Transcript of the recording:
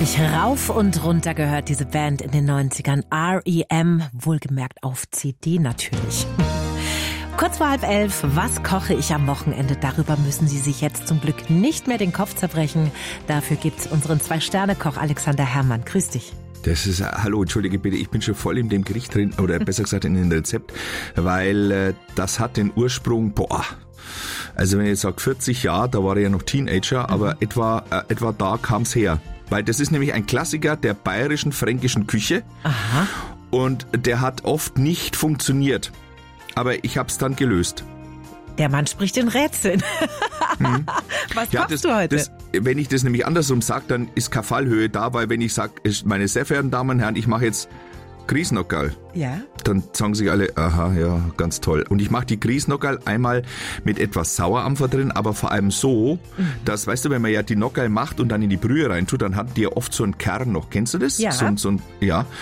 Mich rauf und runter gehört diese Band in den 90ern. R.E.M., wohlgemerkt auf CD natürlich. Kurz vor 10:30, was koche ich am Wochenende? Darüber müssen Sie sich jetzt zum Glück nicht mehr den Kopf zerbrechen. Dafür gibt's unseren 2-Sterne-Koch Alexander Herrmann. Grüß dich. Das ist, hallo, entschuldige bitte, ich bin schon voll in dem Gericht drin, oder besser gesagt in dem Rezept, weil das hat den Ursprung, also wenn ich jetzt sage 40 Jahre, da war ich ja noch Teenager, aber etwa da kam's her. Weil das ist nämlich ein Klassiker der bayerischen, fränkischen Küche. Aha. Und der hat oft nicht funktioniert. Aber ich hab's dann gelöst. Der Mann spricht in Rätseln. Was kochst du heute? Wenn ich das nämlich andersrum sage, dann ist keine Fallhöhe da, weil wenn ich sage, meine sehr verehrten Damen und Herren, ich mache jetzt Grießnockerl, Ja. dann sagen sich alle, aha, ja, ganz toll. Und ich mache die Grießnockerl einmal mit etwas Sauerampfer drin, aber vor allem so, dass, weißt du, wenn man ja die Nockerl macht und dann in die Brühe reintut, dann hat die ja oft so einen Kern noch. Kennst du das? Ja. Ja.